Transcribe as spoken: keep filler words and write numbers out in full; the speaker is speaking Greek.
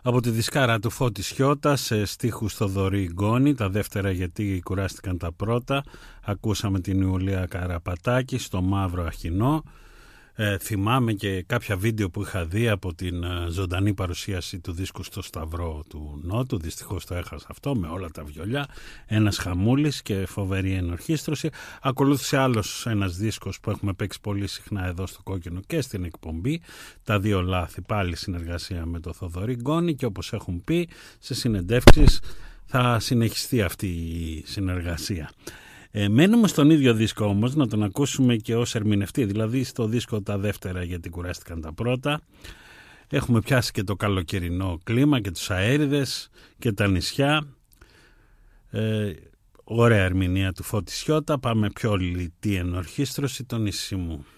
Από τη δισκάρα του Φώτη Σιώτα σε στίχους Θοδωρή Γκόνη, τα δεύτερα γιατί κουράστηκαν τα πρώτα. Ακούσαμε την Ιουλία Καραπατάκη στο Μαύρο Αχινό. Ε, θυμάμαι και κάποια βίντεο που είχα δει από την ε, ζωντανή παρουσίαση του δίσκου στο Σταυρό του Νότου. Δυστυχώς το έχασα αυτό με όλα τα βιολιά. Ένας χαμούλης και φοβερή ενορχήστρωση. Ακολούθησε άλλος ένας δίσκος που έχουμε παίξει πολύ συχνά εδώ στο Κόκκινο και στην εκπομπή. Τα δύο λάθη, πάλι συνεργασία με το Θοδωρή Γκόνη, και όπως έχουν πει σε συνεντεύξεις θα συνεχιστεί αυτή η συνεργασία. Ε, μένουμε στον ίδιο δίσκο όμως, να τον ακούσουμε και ως ερμηνευτή, δηλαδή στο δίσκο τα δεύτερα γιατί κουράστηκαν τα πρώτα. Έχουμε πιάσει και το καλοκαιρινό κλίμα και τους αέριδες και τα νησιά. Ε, ωραία ερμηνεία του Φώτη Σιώτα. Πάμε πιο λιτή ενορχήστρωση, το νησί μου.